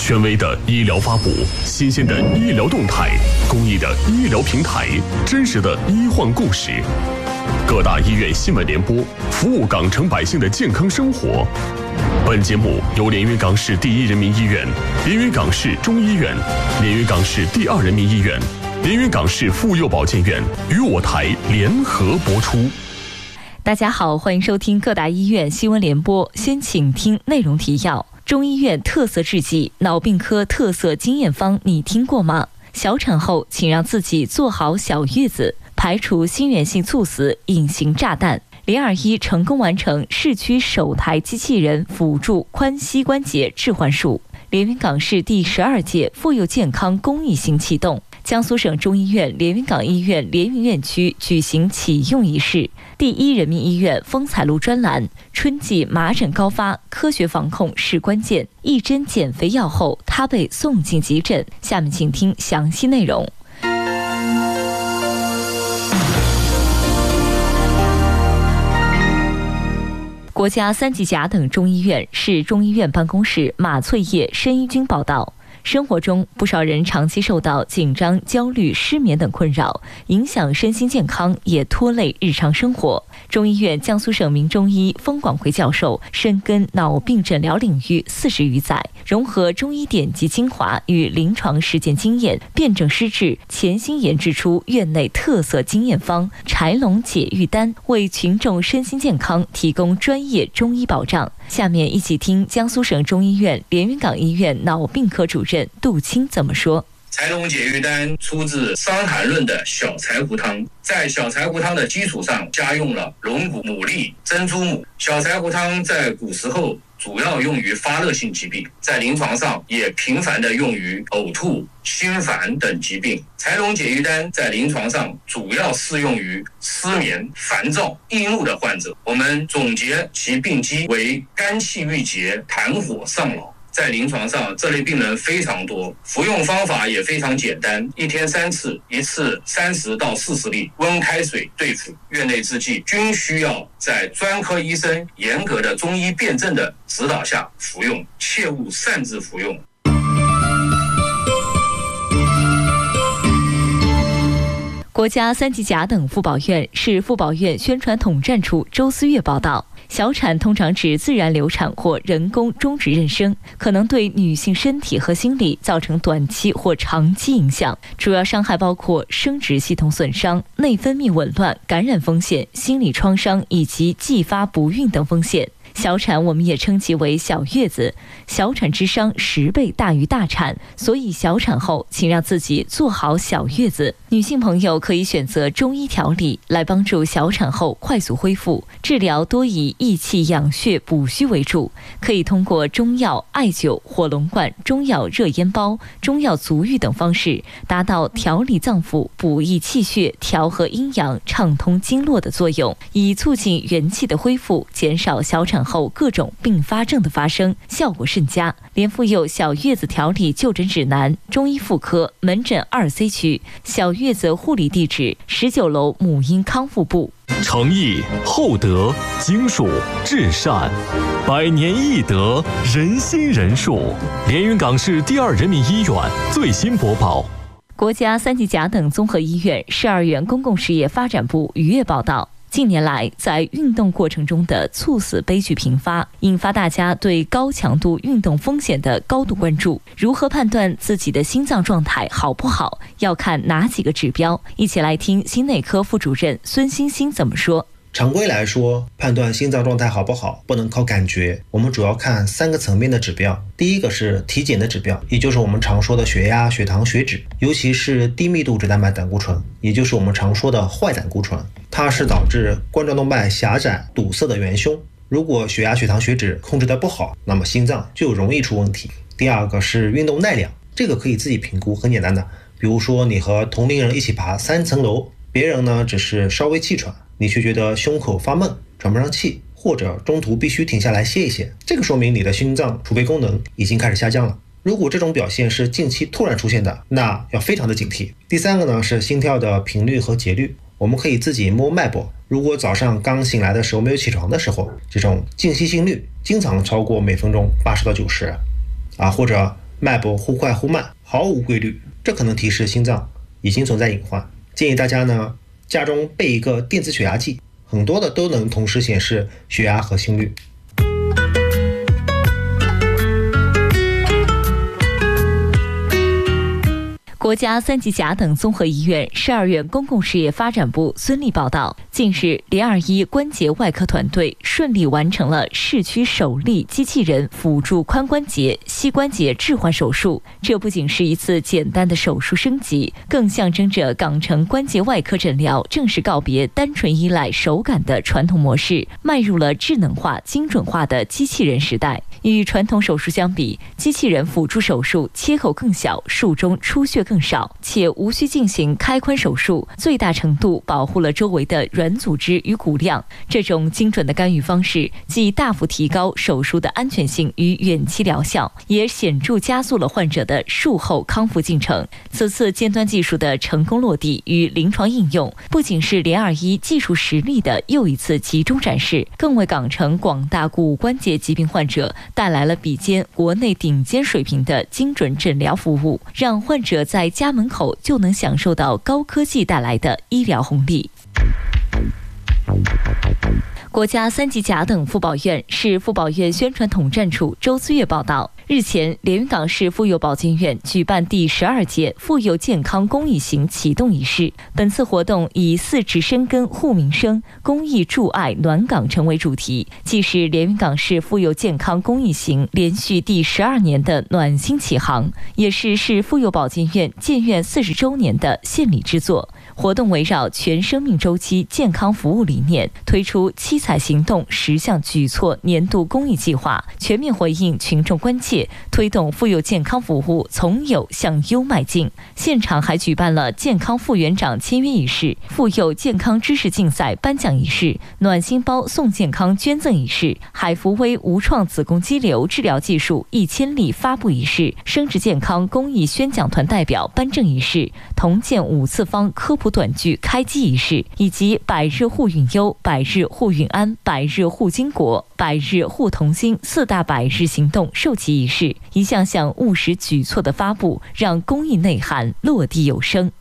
权威的医疗发布，新鲜的医疗动态，公益的医疗平台，真实的医患故事。各大医院新闻联播，服务港城百姓的健康生活。本节目由连云港市第一人民医院、连云港市中医院、连云港市第二人民医院、连云港市妇幼保健院与我台联合播出。 大家好，欢迎收听各大医院新闻联播。先请听内容提要：中医院特色制剂脑病科特色经验方，你听过吗？小产后请让自己做好小月子，排除心源性猝死隐形炸弹。021成功完成市区首台机器人辅助髋膝关节置换术。连云港市第12届妇幼健康公益行启动。江苏省中医院连云港医院连云院区举行启用仪式。第一人民医院风采录专栏：春季麻疹高发，科学防控是关键。一针减肥药后，他被送进急诊。下面请听详细内容。国家3级甲等中医院市中医院办公室马翠叶申医军报道，生活中不少人长期受到紧张、焦虑、失眠等困扰，影响身心健康，也拖累日常生活。中医院江苏省名中医封广辉教授深耕脑病诊疗领域40余载，融合中医典籍精华与临床实践经验，辩证施治，潜心研制出院内特色经验方柴龙解郁丹，为群众身心健康提供专业中医保障。下面一起听江苏省中医院连云港医院脑病科主任杜青怎么说。 柴龙解郁丹出自《伤寒论》的小柴胡汤，在小柴胡汤的基础上加用了龙骨、牡蛎、珍珠母。小柴胡汤在古时候主要用于发热性疾病，在临床上也频繁地用于呕吐、心烦等疾病。柴龙解郁丹在临床上主要适用于失眠、烦躁、易怒的患者。我们总结其病机为肝气郁结、痰火上脑。在临床上，这类病人非常多，服用方法也非常简单，一天3次，一次30到40粒温开水对服。院内制剂均需要在专科医生严格的中医辩证的指导下服用，切勿擅自服用。 国家3级甲等妇保院市妇保院宣传统战处周思月报道，小产通常指自然流产或人工终止妊娠，可能对女性身体和心理造成短期或长期影响，主要伤害包括生殖系统损伤、内分泌紊乱、感染风险、心理创伤以及继发不孕等风险。小产我们也称其为小月子，小产之伤10倍大于大产，所以小产后请让自己做好小月子。女性朋友可以选择中医调理来帮助小产后快速恢复，治疗多以益气养血补虚为主，可以通过中药、艾灸、火龙罐、中药热烟包、中药足浴等方式，达到调理脏腑、补益气血、调和阴阳、畅通经络的作用，以促进元气的恢复，减少小产后各种并发症的发生，效果甚佳。连妇幼小月子调理就诊指南：中医妇科门诊2C 区，小月子护理地址19楼母婴康复部。 诚意、厚德、经术、至善，100年义德，人心仁术。连云港市第2人民医院最新播报。 国家3级甲等综合医院市二院公共事业发展部逾月报道，近年来，在运动过程中的猝死悲剧频发，引发大家对高强度运动风险的高度关注。如何判断自己的心脏状态好不好，要看哪几个指标？一起来听心内科副主任孙欣欣怎么说。 常规来说，判断心脏状态好不好不能靠感觉，我们主要看3个层面的指标。第一个是体检的指标，也就是我们常说的血压、血糖、血脂，尤其是低密度脂蛋白胆固醇，也就是我们常说的坏胆固醇，它是导致冠状动脉狭窄堵塞的元凶。如果血压、血糖、血脂控制得不好，那么心脏就容易出问题。第二个是运动耐量，这个可以自己评估，很简单的，比如说你和同龄人一起爬3层楼，别人呢只是稍微气喘，你却觉得胸口发闷、喘不上气，或者中途必须停下来歇一歇，这个说明你的心脏储备功能已经开始下降了。如果这种表现是近期突然出现的，那要非常的警惕。第3个呢是心跳的频率和节律，我们可以自己摸脉搏，如果早上刚醒来的时候没有起床的时候，这种静息心率经常超过每分钟80到90或者脉搏忽快忽慢，毫无规律，这可能提示心脏已经存在隐患。建议大家呢家中备一个电子血压计，很多的都能同时显示血压和心率。 国家3级甲等综合医院12院公共事业发展部孙丽报道，近日联21关节外科团队顺利完成了市区首例机器人辅助髋关节、膝关节置换手术。这不仅是一次简单的手术升级，更象征着港城关节外科诊疗正式告别单纯依赖手感的传统模式，迈入了智能化、精准化的机器人时代。与传统手术相比，机器人辅助手术切口更小，术中出血更少，且无需进行开髋手术，最大程度保护了周围的软组织与骨量。这种精准的干预方式既大幅提高手术的安全性与远期疗效，也显著加速了患者的术后康复进程。此次尖端技术的成功落地与临床应用，不仅是联21技术实力的又一次集中展示，更为港城广大骨关节疾病患者带来了比肩国内顶尖水平的精准诊疗服务，让患者在家门口就能享受到高科技带来的医疗红利。国家3级甲等妇保院市妇保院宣传统战处周思月报道，日前，连云港市妇幼保健院举办第12届妇幼健康公益行启动仪式。本次活动以4治深耕护民生，公益助爱暖港城为主题，既是连云港市妇幼健康公益行连续第12年的暖心启航，也是市妇幼保健院建院40周年的献礼之作。活动围绕全生命周期健康服务理念，推出七彩行动10项举措年度公益计划，全面回应群众关切，推动妇幼健康服务从有向优迈进。现场还举办了健康副园长签约仪式、妇幼健康知识竞赛颁奖仪式、暖心包送健康捐赠仪式、海福威无创子宫肌瘤治疗技术1000例发布仪式、生殖健康公益宣讲团代表颁证仪式、同建5次方科普短剧开机仪式，以及100日护孕优、100日护孕安、100日护经国、100日护童心4大100日行动授旗仪式，一项项务实举措的发布，让公益内涵落地有声。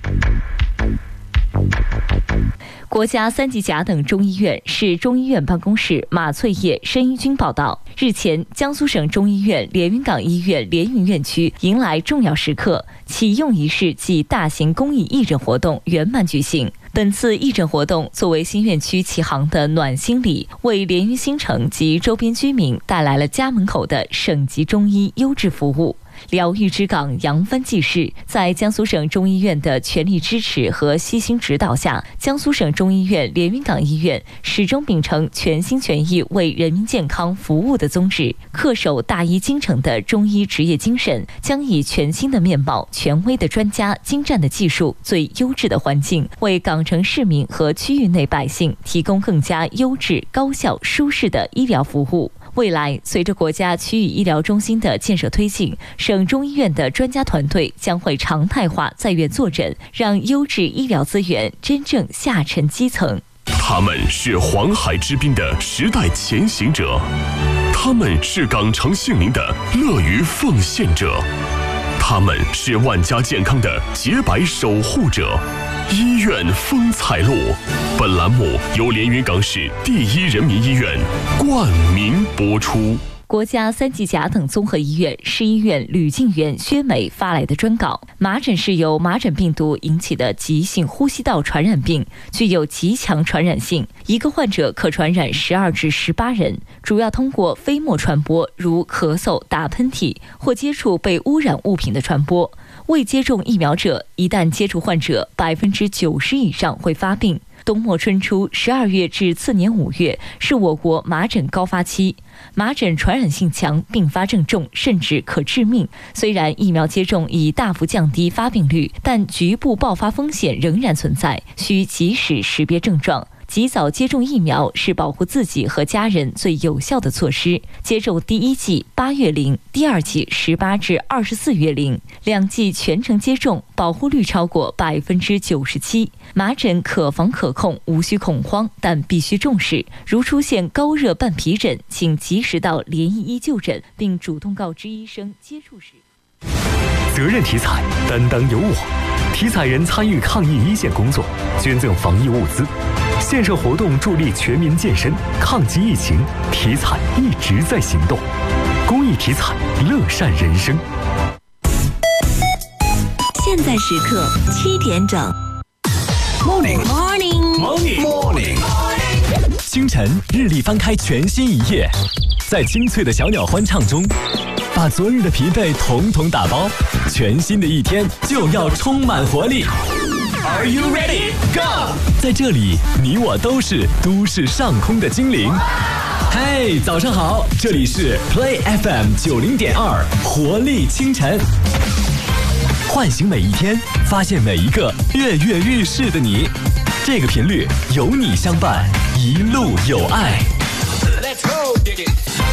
国家3级甲等中医院市中医院办公室马翠叶申医军报道，日前，江苏省中医院连云港医院连云院区迎来重要时刻，启用仪式暨大型公益义诊活动圆满举行。本次义诊活动作为新院区启航的暖心礼，为连云新城及周边居民带来了家门口的省级中医优质服务。疗愈之港扬帆济世，在江苏省中医院的全力支持和悉心指导下，江苏省中医院连云港医院始终秉承全心全意为人民健康服务的宗旨，恪守大医精诚的中医职业精神，将以全新的面貌、权威的专家、精湛的技术、最优质的环境，为港城市民和区域内百姓提供更加优质、高效、舒适的医疗服务。未来，随着国家区域医疗中心的建设推进，省中医院的专家团队将会常态化在院坐诊，让优质医疗资源真正下沉基层。 他们是黄海之滨的时代前行者，他们是港城杏林的乐于奉献者，他们是万家健康的洁白守护者。医院风采录，本栏目由连云港市第一人民医院冠名播出。 国家3级甲等综合医院市医院吕静元薛美发来的专稿：麻疹是由麻疹病毒引起的急性呼吸道传染病，具有极强传染性，一个患者可传染12至18人，主要通过飞沫传播，如咳嗽、打喷嚏或接触被污染物品的传播。未接种疫苗者，一旦接触患者，90%以上会发病。冬末春初12月至次年5月是我国麻疹高发期，麻疹传染性强，并发症重，甚至可致命。虽然疫苗接种已大幅降低发病率，但局部爆发风险仍然存在，需及时识别症状。及早接种疫苗是保护自己和家人最有效的措施。接种第1剂8月龄，第2剂18至24月龄，2剂全程接种，保护率超过97%。麻疹可防可控，无需恐慌，但必须重视。如出现高热伴皮疹，请及时到联医医就诊，并主动告知医生接触史。 责任体彩，担当有我。体彩人参与抗疫一线工作，捐赠防疫物资，线上活动助力全民健身，抗击疫情。体彩一直在行动，公益体彩，乐善人生。 现在时刻7点整。 Morning， 清晨日历翻开全新一页，在清脆的小鸟欢唱中，把昨日的疲惫统统打包，全新的一天就要充满活力。Are you ready? Go！ 在这里，你我都是都市上空的精灵。嘿，早上好，这里是 Play FM 90.2，活力清晨。唤醒每一天，发现每一个跃跃欲试的你。这个频率有你相伴，一路有爱。Let's go, dig it。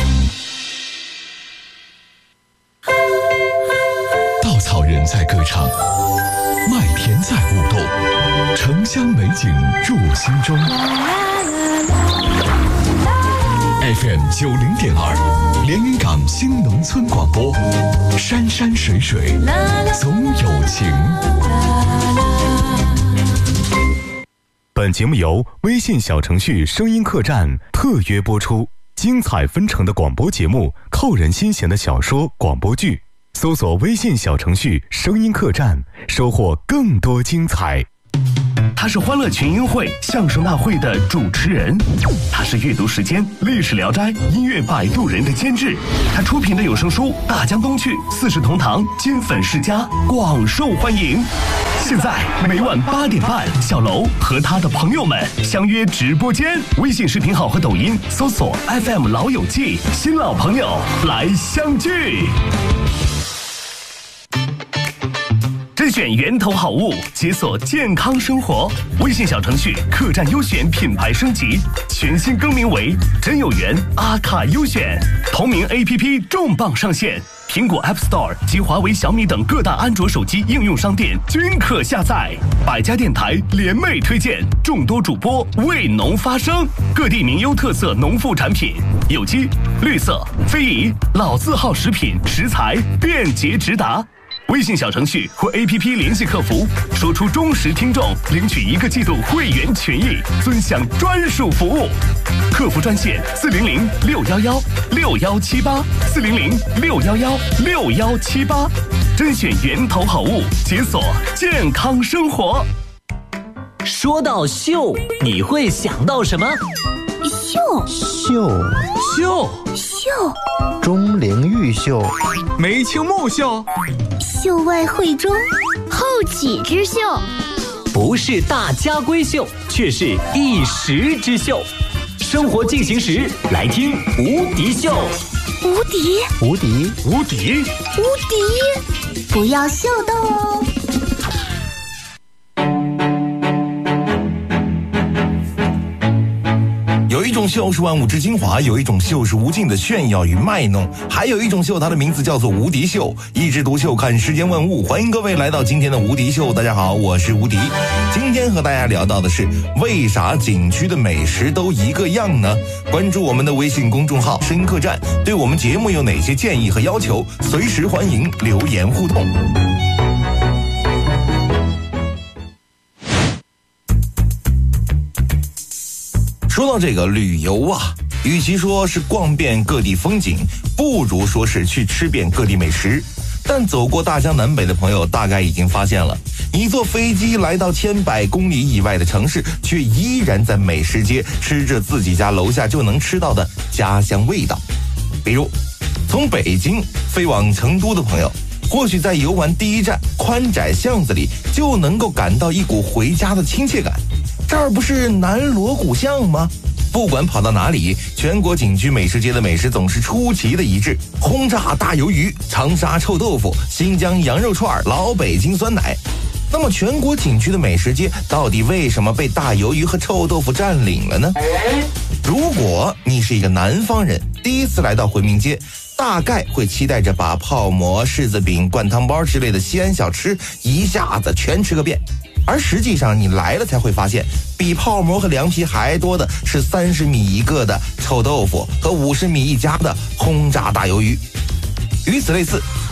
稻草人在歌唱，麦田在舞动，城乡美景入心中。FM 90.2，连云港新农村广播，山山水水总有情。 本节目由微信小程序声音客栈特约播出，精彩纷呈的广播节目，扣人心弦的小说、广播剧，搜索微信小程序声音客栈，收获更多精彩。他是欢乐群英会相声大会的主持人，他是阅读时间历史聊斋音乐摆渡人的监制，他出品的有声书《大江东去》四世同堂金粉世家广受欢迎。现在每晚8点半，小楼和他的朋友们相约直播间，微信视频号和抖音搜索 FM 老友记，新老朋友来相聚。甄选源头好物，解锁健康生活。微信小程序客栈优选品牌升级，全新更名为真有缘阿卡优选。同名 APP 重磅上线，苹果 App Store 及华为、小米等各大安卓手机应用商店均可下载。百家电台联袂推荐，众多主播为农发声，各地名优特色农副产品，有机、绿色、非遗、老字号食品食材便捷直达。微信小程序或 APP 联系客服，说出忠实听众，领取1个季度会员权益，尊享专属服务。客服专线400-611-6178，400-611-6178，甄选源头好物，解锁健康生活。 说到秀，你会想到什么？ 秀，钟灵毓秀， 梅清木秀， 秀外慧中，后起之秀， 不是大家闺秀，却是一时之秀。生活进行时，来听无敌秀。 无敌，不要秀逗哦。 有一种秀是万物之精华，有一种秀是无尽的炫耀与卖弄，还有一种秀，它的名字叫做无敌秀。一枝独秀，看世间万物。欢迎各位来到今天的无敌秀。大家好，我是无敌。今天和大家聊到的是，为啥景区的美食都一个样呢？关注我们的微信公众号声音客栈，对我们节目有哪些建议和要求，随时欢迎留言互动。说到这个旅游啊，与其说是逛遍各地风景，不如说是去吃遍各地美食。但走过大江南北的朋友大概已经发现了，你坐飞机来到千百公里以外的城市，却依然在美食街吃着自己家楼下就能吃到的家乡味道。比如从北京飞往成都的朋友，或许在游玩第一站宽窄巷子里就能够感到一股回家的亲切感。这儿不是南锣鼓巷吗？不管跑到哪里，全国景区美食街的美食总是出奇的一致：轰炸大鱿鱼、长沙臭豆腐、新疆羊肉串、老北京酸奶。那么全国景区的美食街到底为什么被大鱿鱼和臭豆腐占领了呢？如果你是一个南方人，第一次来到回民街，大概会期待着把泡馍、柿子饼、灌汤包之类的西安小吃一下子全吃个遍。而实际上你来了才会发现，比泡馍和凉皮还多的是30米一个的臭豆腐和50米一家的轰炸大鱿鱼。与此类似，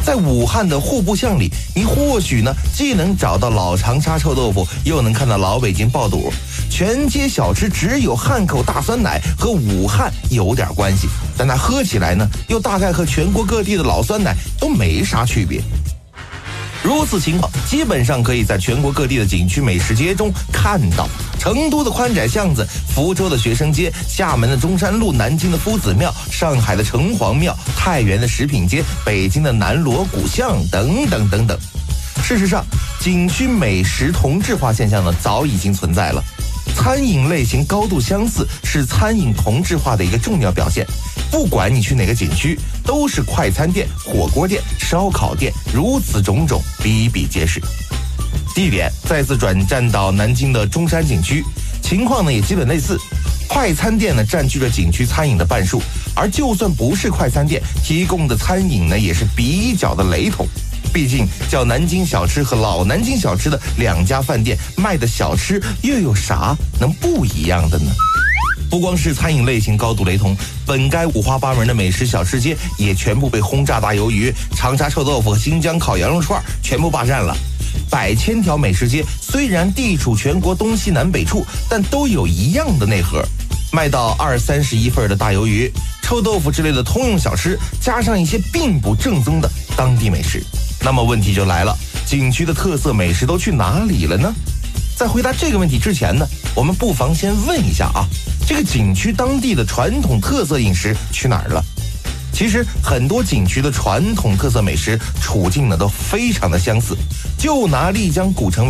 在武汉的户部巷里，你或许呢既能找到老长沙臭豆腐，又能看到老北京爆肚。全街小吃只有汉口大酸奶和武汉有点关系，但它喝起来呢，又大概和全国各地的老酸奶都没啥区别。如此情况，基本上可以在全国各地的景区美食街中看到。成都的宽窄巷子，福州的学生街，厦门的中山路，南京的夫子庙，上海的城隍庙，太原的食品街，北京的南锣鼓巷等等等等。事实上，景区美食同质化现象呢，早已经存在了。餐饮类型高度相似是餐饮同质化的一个重要表现。不管你去哪个景区，都是快餐店、火锅店、烧烤店，如此种种，比比皆是。地点再次转战到南京的中山景区，情况呢也基本类似。快餐店呢占据了景区餐饮的半数，而就算不是快餐店，提供的餐饮呢也是比较的雷同。毕竟叫南京小吃和老南京小吃的两家饭店卖的小吃又有啥能不一样的呢？不光是餐饮类型高度雷同，本该五花八门的美食小吃街也全部被轰炸大鱿鱼、长沙臭豆腐和新疆烤羊肉串全部霸占了。百千条美食街虽然地处全国东西南北处，但都有一样的内核，卖到20-30份的大鱿鱼、臭豆腐之类的通用小吃，加上一些并不正宗的当地美食。那么问题就来了，景区的特色美食都去哪里了呢？在回答这个问题之前呢，我们不妨先问一下啊，这个景区当地的传统特色饮食去哪儿了？其实很多景区的传统特色美食处境呢都非常的相似，就拿丽江古城